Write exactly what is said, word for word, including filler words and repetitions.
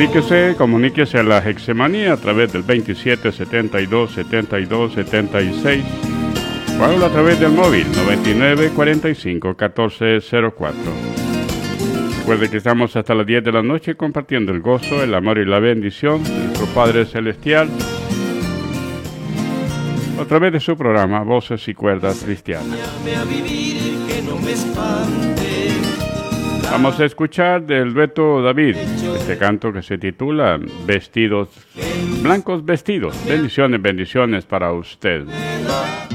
Comuníquese, comuníquese a la Hexemanía a través del veintisiete setenta y dos setenta y dos setenta y seis o hágalo a través del móvil noventa y nueve cuarenta y cinco catorce cero cuatro. Recuerde que estamos hasta las diez de la noche compartiendo el gozo, el amor y la bendición de nuestro Padre Celestial a través de su programa Voces y Cuerdas Cristianas. Vamos a escuchar del dueto David este canto que se titula Vestidos, Blancos Vestidos. Bendiciones, bendiciones para usted.